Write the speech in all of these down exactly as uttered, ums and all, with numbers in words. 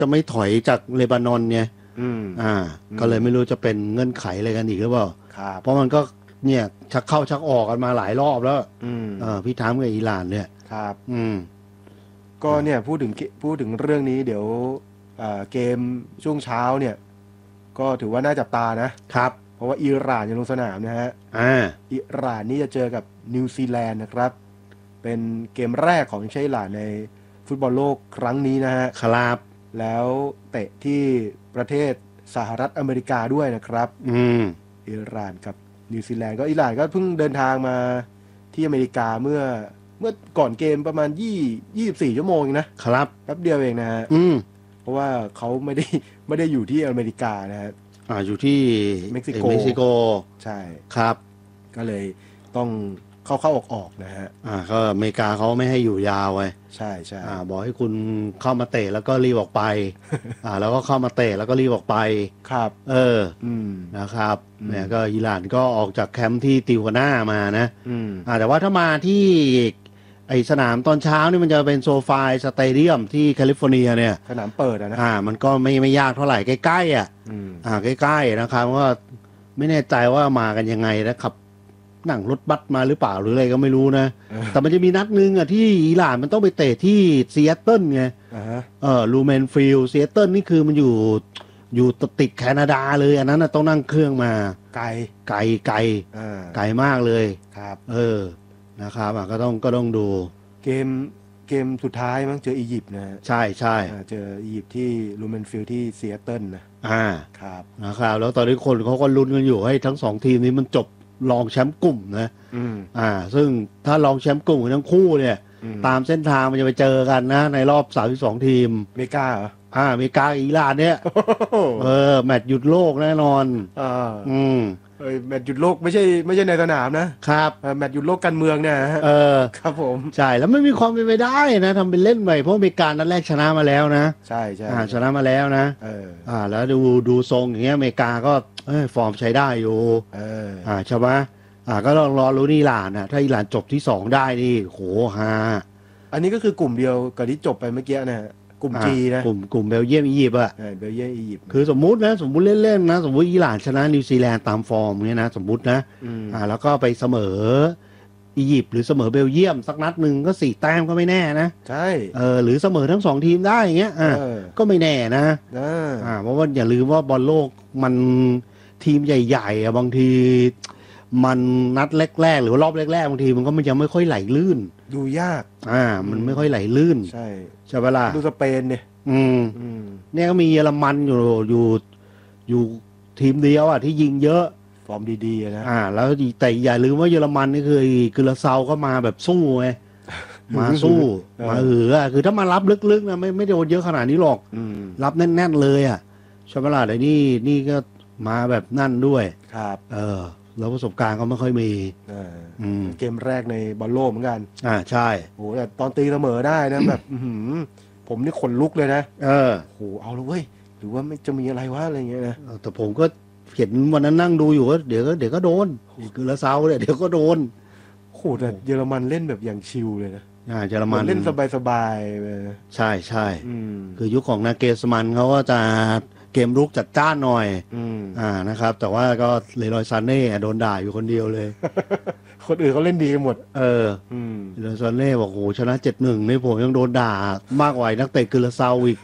จะไม่ถอยจากเลบานอนเนี่ยอ่าก็เลยไม่รู้จะเป็นเงื่อนไขอะไรกันอีกหรือเปล่าเพราะมันก็เนี่ยชักเข้าชักออกกันมาหลายรอบแล้วอ่าพี่ทามกับอิหร่านเนี่ยครับอืมก็เนี่ยพูดถึงพูดถึงเรื่องนี้เดี๋ยวเกมช่วงเช้าเนี่ยก็ถือว่าน่าจับตานะครับเพราะว่าอิหร่านจะลงสนามนะฮะอ่าอิหร่านนี่จะเจอกับนิวซีแลนด์นะครับเป็นเกมแรกของชาติอิหร่านในฟุตบอลโลกครั้งนี้นะฮะครับแล้วเตะที่ประเทศสหรัฐอเมริกาด้วยนะครับอืมอิหร่านกับนิวซีแลนด์ก็อิหร่านก็เพิ่งเดินทางมาที่อเมริกาเมื่อเมื่อก่อนเกมประมาณยี่ยี่สิบสี่ชั่วโมงเองนะครับแป๊บเดียวเองนะฮะอืมเพราะว่าเขาไม่ได้ไม่ได้อยู่ที่อเมริกานะฮะอ่าอยู่ที่เม็กซิโกเม็กซิโกใช่ครับก็เลยต้องเข้าเข้าออกออกนะฮะอ่าก็อเมริกาเขาไม่ให้อยู่ยาวไว้ใช่ใช่อ่าบอกให้คุณเข้ามาเตะแล้วก็รีบออกไป อ่าแล้วก็เข้ามาเตะแล้วก็รีบออกไปครับเอออืมนะครับเนี่ยก็อิหร่านก็ออกจากแคมป์ที่ติวกาน่ามานะอืมอ่าแต่ว่าถ้ามาที่ไอสนามตอนเช้านี่มันจะเป็นโซฟาสเตเดียมที่แคลิฟอร์เนียเนี่ยสนามเปิดนะอ่ามันก็ไม่ไม่ยากเท่าไหร่ใกล้ๆอ่ะอ่าใกล้ๆนะครับว่าไม่แน่ใจว่ามากันยังไงนะครับนั่งรถบัสมาหรือเปล่าหรืออะไรก็ไม่รู้นะแต่มันจะมีนัดนึงอ่ะที่อิหร่านมันต้องไปเตะที่ซีแอตเทิลไงเออลูเมนฟิลด์ซีแอตเทิลนี่คือมันอยู่อยู่ติดแคนาดาเลยอันนั้นต้องนั่งเครื่องมาไกลไกลไกลไกลมากเลยครับเออนะครับก็ต้องก็ต้องดูเกมเกมสุดท้ายมั้งเจออียิปต์นะใช่ใช่เจออียิปต์ที่ลูเมนฟิลด์ที่ซีแอตเทิลนะอ่าครับนะครับแล้วตอนนี้คนเขาก็ลุ้นกันอยู่ให้ทั้งสองทีมนี้มันจบรองแชมป์กลุ่มนะอืมอ่าซึ่งถ้ารองแชมป์กลุ่มทั้งคู่เนี่ยตามเส้นทางมันจะไปเจอกันนะในรอบสามสิบสองทีมอเมริกาเหรออ่าอเมริกาอิหร่านเนี่ยเออแมตช์หยุดโลกแน่นอนอ่าอืมเอ้ยแมตช์หยุดโลกไม่ใช่ไม่ใช่ในสนามนะครับแมตช์หยุดโลกการเมืองเนี่ยเออครับผมใช่แล้วไม่มีความเป็นไปได้นะทำเป็นเล่นไปเพราะอเมริกานัดแรกชนะมาแล้วนะใช่ใช่อ่าชนะมาแล้วนะเอออ่าแล้วดูดูทรงอย่างเงี้ยอเมริกาก็เอ้ยฟอร์มใช้ได้อยู่เอออ่าใช่ไหมอ่าก็ลองรอรู้นี่อิหร่านนะถ้าอิหร่านจบที่สองได้นี่โหฮาอันนี้ก็คือกลุ่มเดียวกับที่จบไปเมื่อกี้นะกลุ่ม G นะกลุ่มกลุ่มเบลเยียมอียิปต์อ่ะเบลเยียมอียิปต์คือสมมุตินะสมมุติเล่นๆนะสมมุติอิหร่านชนะนิวซีแลนด์ตามฟอร์มเนี่ยนะสมมุตินะอ่าแล้วก็ไปเสมออียิปต์หรือเสมอเบลเยียมสักนัดหนึ่งก็สี่แต้มก็ไม่แน่นะใช่เออหรือเสมอทั้งสองทีมได้อย่างเงี้ยอ่าก็ไม่แน่นะอ่าเพราะว่าอย่าลืมว่าบอลโลกมันทีมใหญ่ๆอ่ะบางทีมันนัดแรกๆหรือรอบแรกๆบางทีมันก็มันยังไม่ค่อยไหลลื่นดูยากอ่ามันไม่ค่อยไหลลื่นใช่ใช่เวลาดูสเปนเนี่ยอืมเนี่ยก็มีเยอรมันอยู่อยู่อยู่ทีมเดียวอ่ะที่ยิงเยอะฟอร์มดีๆนะอ่าแล้วแต่อย่าลืมว่าเยอรมันนี่คือคือลาเซาก็มาแบบสู้ไงมาสู้มาเออคือถ้ามารับลึกๆนะไม่ไม่โดนเยอะขนาดนี้หรอกรับแน่นๆเลยอ่ะใช่เวลาแต่นี่นี่ก็มาแบบนั่นด้วยครับเออแล้วประสบการณ์ก็ไม่ค่อยมีเกมแรกในบอลโลกเหมือนกันอ่าใช่โหแต่ตอนตีเสมอได้นะแบบผมนี่ขนลุกเลยนะเออโหเอาเลยเว้ยหรือว่าไม่จะมีอะไรวะอะไรเงี้ยนะแต่ผมก็เห็นวันนั้นนั่งดูอยู่ก็เดี๋ยวก็เดี๋ยวก็โดนคือละเซาเนี่ยเดี๋ยวก็โดนโหแต่เยอรมันเล่นแบบอย่างชิลเลยนะอ่าเยอรมันเล่นสบายๆเลยใช่ใช่คือยุคของนาเกสมันเขาก็จะเกมรุกจัดจ้านหน่อยอ่านะครับแต่ว่าก็เลรอยซานเน่โดนด่าอยู่คนเดียวเลยคนอื่นเขาเล่นดีกันหมดเออเลรอยซานเน่บอกโหชนะเจ็ดหนึ่งนี่ผมยังโดนด่ามากกว่านักเตะคือละเซาอีก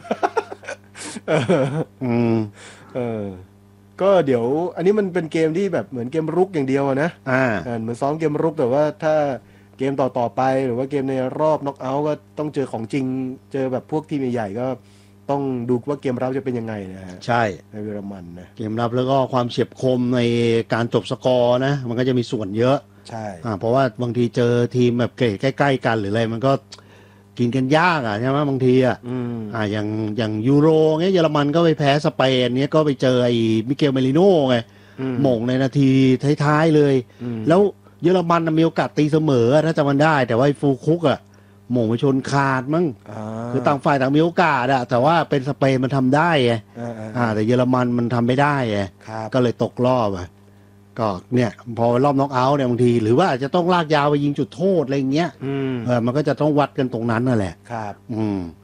อืมเออก็เดี๋ยวอันนี้มันเป็นเกมที่แบบเหมือนเกมรุกอย่างเดียวนะอ่าเหมือนซ้อมเกมรุกแต่ว่าถ้าเกมต่อๆไปหรือว่าเกมในรอบน็อกเอาท์ก็ต้องเจอของจริงเจอแบบพวกทีมใหญ่ๆก็ต้องดูว่าเกมรับจะเป็นยังไงนะฮะใช่ในเยอรมันนะเกมรับแล้วก็ความเฉียบคมในการจบสกอร์นะมันก็จะมีส่วนเยอะใช่อ่าเพราะว่าบางทีเจอทีมแบบเกรดใกล้ๆกันหรืออะไรมันก็กินกันยากอ่ะใช่ไหมบางทีอ่ะอ่าอย่างอย่างยูโรเงี้ยเยอรมันก็ไปแพ้สเปนเนี้ยก็ไปเจอไอ้มิเกลเมริโน่ไงหม่งในนาทีท้ายๆเลยแล้วเยอรมันมีโอกาสตีเสมอถ้าจำมันได้แต่ว่าไอ้ฟูคุกอ่ะหม่งไปชนคาดมั้งคือต่างฝ่ายต่างมีโอกาสอะแต่ว่าเป็นสเปนมันทำได้ไงอ่าแต่เยอรมันมันทำไม่ได้ไงก็เลยตกรอบอ่ะก็เนี่ยพอรอบน็อกเอาท์เนี่ยบางทีหรือว่าอาจจะต้องลากยาวไปยิงจุดโทษอะไรเงี้ยเออมันก็จะต้องวัดกันตรงนั้นนั่นแหละครับอืม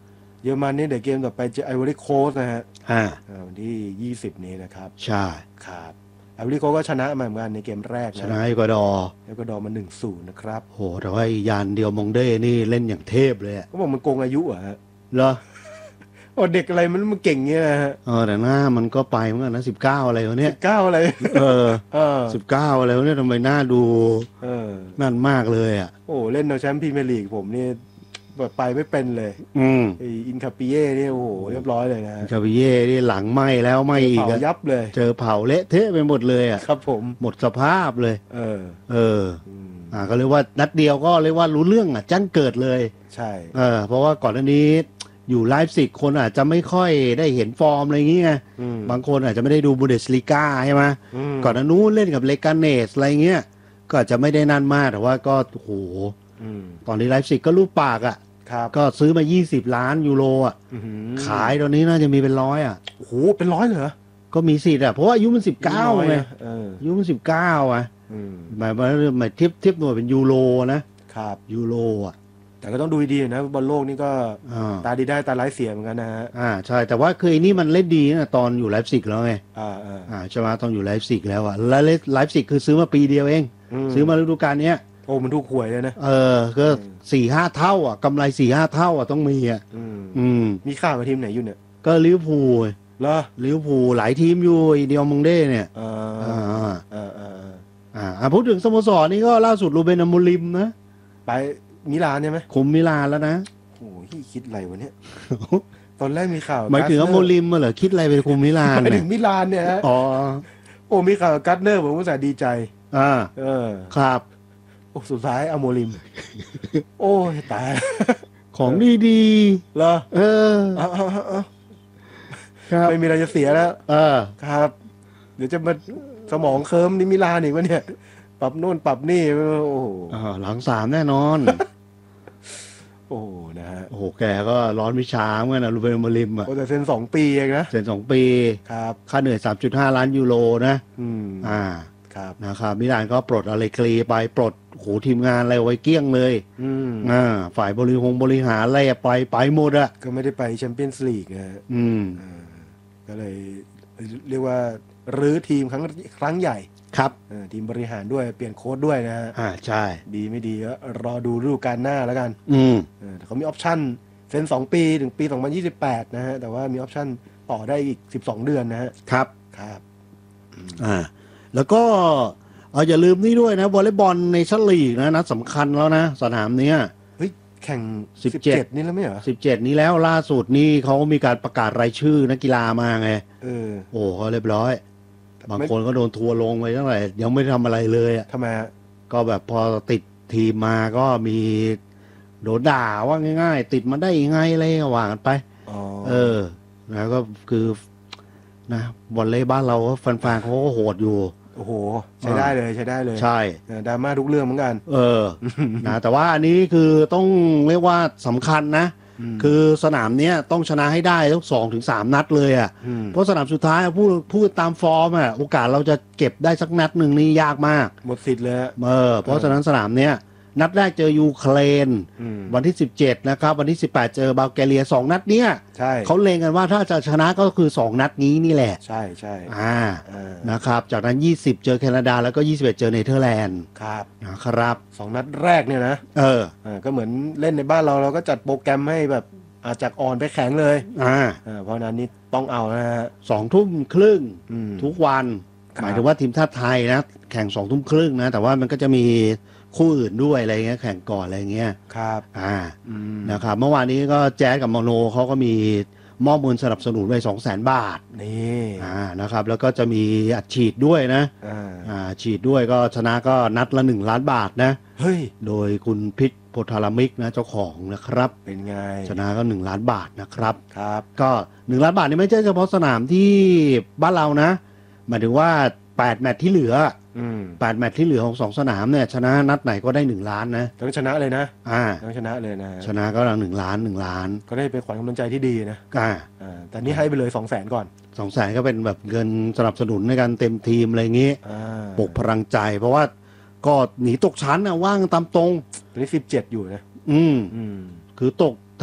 เยอรมันนี่เดี๋ยวเกมต่อไปเจอไอวอรี่โคสต์นะฮะอ่าอ่าวันที่ยี่สิบนี้นะครับใช่ครับไอวอรี่โคสต์ก็ชนะมาเหมือนกันในเกมแรกนะชนะเอกวาดอร์เอกวาดอร์มา หนึ่งศูนย์ นะครับโหแต่ว่าไอ้ยานเดียวมองเด้นี่เล่นอย่างเทพเลยอะเขาบอกมันโกงอายุเหรอฮะเหรอโอ้เด็กอะไรมันมันเก่งเงี้ยฮะเออแต่หน้ามันก็ไปเหมือนกันนะสิบเก้าอะไรวะเนี่ยเก้าอะไรเออเออสิบเก้าอะไรวะเนี่ยทำไมหน้าดูเออนั่นมากเลยอ่ะโอ้เล่นเอาแชมป์พรีเมียร์ลีกผมนี่แบบไปไม่เป็นเลยอืมไออินคาปิเย่นี่โอ้โหเรียบร้อยเลยนะฮะคาบิเย่นี่หลังไหมแล้วไหมอีกเผาอะยับเลยเจอเผาเละเทะไปหมดเลยอ่ะครับผมหมดสภาพเลยเออเอออืมอ่าก็เรียกว่านัดเดียวก็เรียกว่ารู้เรื่องอ่ะจังเกิดเลยใช่เออเพราะว่าก่อนหน้านี้อยู่ไลฟ์สิกคนอาจจะไม่ค่อยได้เห็นฟอร์มอะไรอย่างเงี้ยอืมบางคนอาจจะไม่ได้ดูบูเดสลีกาใช่ไหมมก่อนหน้านู้นเล่นกับเลกาเนสอะไรเงี้ยก็อาจจะไม่ได้นั่นมากแต่ว่าก็โอ้โหอืมตอนนี้ไลฟ์สิกก็รูปปากอ่ะครับก็ซื้อมายี่สิบล้านยูโรอ่ะอื้อหือขายตอนนี้น่าจะมีเป็นร้อยอ่ะโอ้โหเป็นร้อยเลยเหรอก็มีสิทธิ์อ่ะเพราะว่าอายุมันสิบเก้าน้อยไงนะเอออายุมันสิบเก้าอ่ะอืมหมายว่าหมายเทียบเทียบหน่วยเป็นยูโรนะครับ ยูโรอ่ะแต่ก็ต้องดูดีๆนะบอลโลกนี่ก็อ่าตาดีได้ตาร้ายเสียเหมือนกันนะฮะอ่าใช่แต่ว่าคือไอ้นี่มันเล่นดีนะตอนอยู่ไลฟ์สิกแล้วไงอ่าอ่าอ่าใช่ไหมตอนอยู่ไลฟ์สิกแล้วอ่ะแล้วไลฟ์สิกคือซื้อมาปีเดียวเอง ซื้อมาฤดูกาลเนี้ยโอ้มันถูกหวยเลยนะเออก็สี่ห้าเท่าอ่ะกำไรสี่ห้าเท่าอ่ะต้องมีอ่ะอืมอืมมีข่าวกับทีมไหนอยู่เนี่ยก็ลิเวอร์พูลเหรอลิเวอร์พูลหลายทีมอยู่ไอ้เดียวมงเด้เนี่ยอ่าอ่าอ่าอ่าอ่าอ่าอ่าพูดถึงสโมสรนี่ก็ล่าสุดรูเบน อโมริมนะไปมิลานใช่ไหมคุมมิลานแล้วนะโอ้ยคิดอะไรวะเนี่ย ตอนแรกมีข่าวหมายถึงอโมริมมาเหรอคิดอะไรไปคุมมิลานหมายเนี่ถึยงมิลานเนี่ยฮะอ๋อโอ้มีข่าวกับกัตเนอร์ผมก็จะดีใจอ่าเออครับโอ้สุดท้ายอโมริม โอ้ยตายของดีเหรอๆเออเอาเอาเอาเอาครับไม่มีอะไรจะเสียแล้วเออครับ เดี๋ยวจะมาสมองเคิร์มนี่มิลานอีกวะเนี่ย ปรับโน่นปรับนี่โอ้โหอ่าหลังสามแน่นอนโอ้โหนะฮะโอ้โหแกก็ร้อนวิชาเหมือนกันนะรูเบน อโมริมอ่ะโอ้แต่เซ็นสองปีเองนะเซ็นสองปีครับค่าเหนื่อย สามจุดห้า ล้านยูโรนะอืมอ่าครับนะครับมิลานก็ปลดอเลกรีไปปลดโอ้โหทีมงานอะไรไว้เกลี้ยงเลยอืมอ่าฝ่ายบริหงบริหารอะไรไปไปหมดอะก็ไม่ได้ไปแชมเปี้ยนส์ลีกนะฮะอืมอ่าก็เลยเรียกว่ารื้อทีมครั้งครั้งใหญ่ครับเออทีมบริหารด้วยเปลี่ยนโค้ดด้วยนะฮะอ่าใช่ดีไม่ดีก็รอดูฤดูกาลหน้าแล้วกันอืมเออแต่เขามีออปชั่นเซ็นสองปีถึงปีสองพันยี่สิบแปดนะฮะแต่ว่ามีออปชั่นต่อได้อีกสิบสองเดือนนะฮะครับครับอ่าแล้วก็เอาอย่าลืมนี่ด้วยนะวอลเลย์บอลในชั้นลีกนะนัดสำคัญแล้วนะ สนามเนี้ยเฮ้ยแข่งสิสิบบ เจ็ดเจ็ดนี่แล้วไม่เหรอสิบเจ็ดนี้แล้วล่าสุดนี่เขามีการประกาศรายชื่อนักกีฬามาไงเออโอ้เขาเรียบร้อย บางไม่คนก็โดนทัวร์ลงไปตั้งแต่ยังไม่ได้ทำอะไรเลยอะทำไมฮะก็แบบพอติดทีมมาก็มีโดนด่าว่าง่ายๆ ติดมาได้ยังไงอะไรก็ว่ากันไปอ๋อเออนะก็คือนะบอลเล่บ้านเราก็แฟนๆเขาก็โหดอยู่โอ้โหใช้ได้เลยใช้ได้เลยใช่เออดราม่าทุกเรื่องเหมือนกันเออ นะแต่ว่าอันนี้คือต้องเรียกว่าสำคัญนะมคือสนามเนี้ยต้องชนะให้ได้ทุกสองถึงสามนัดเลยอ่ะมเพราะสนามสุดท้ายอะพูดพูดตามฟอร์มอ่ะโอกาสเราจะเก็บได้สักนัดหนึ่งนี่ยากมากหมดสิทธิ์เลยฮะเออเพราะฉะนั้นสนามเนี้ยนัดแรกเจอยูเครนอืมวันที่สิบเจ็ดนะครับวันที่สิบแปดเจอบัลแกเรียสองนัดเนี้ยใช่เขาเลงกันว่าถ้าจะชนะก็คือสองนัดนี้นี่แหละใช่ใช่อ่าอ่านะครับ จากนั้นยี่สิบเจอแคนาดาแล้วก็ยี่สิบเอ็ดเจอเนเธอร์แลนด์ครับนะครับสองนัดแรกเนี่ยนะเอออ่าก็เหมือนเล่นในบ้านเราเราก็จัดโปรแกรมให้แบบอาจากอ่อนไปแข็งเลยอ่าอ่าเพราะฉะนั้นนี่ต้องเอานะฮะสองทุ่มครึ่งอืมทุกวันครับหมายถึงว่าทีมชาติไทยนะ แข่งสองทุ่มครึ่งนะ แต่ว่ามันก็จะมีคู่อื่นด้วยอะไรเงี้ยแข่งก่อนอะไรเงี้ยครับอ่าอืมนะครับเมื่อวานนี้ก็แจ๊สกับโมโนเขาก็มีมอบเงินสนับสนุนไปสองแสนบาทนี่อ่านะครับแล้วก็จะมีอัดฉีดด้วยนะอ่าอ่าฉีดด้วยก็ชนะก็นัดละหนึ่งล้านบาทนะเฮ้ยโดยคุณพิษโพธารามิกนะเจ้าของนะครับเป็นไงชนะก็หนึ่งล้านบาทนะครับครับก็หนึ่งล้านบาทนี่ไม่ใช่เฉพาะสนามที่บ้านเรานะ หมายถึงว่าแปดแมตช์ที่เหลืออืมแปดแมตช์ที่เหลือของสองสนามเนี่ยชนะนัดไหนก็ได้หนึ่งล้านนะต้องชนะเลยนะอ่าต้องชนะเลยนะชนะก็หนึ่งล้านหนึ่งล้านก็ได้เป็นขวัญกำลังใจที่ดีนะอ่าอ่าแต่นี่ให้ไปเลยสองแสนก่อนสองแสนก็เป็นแบบเงินสนับสนุนในการเต็มทีมอะไรอย่างงี้อ่าปลุกพลังใจ เพราะว่าก็หนีตกชั้นนะว่างตามตรงตอนนี้สิบเจ็ดอยู่นะอืมอืมคือตกแท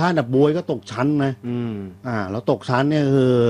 ถ้าอันดับบวยก็ตกชั้นนะอืมอ่าแล้วตกชั้นเนี่ยคือ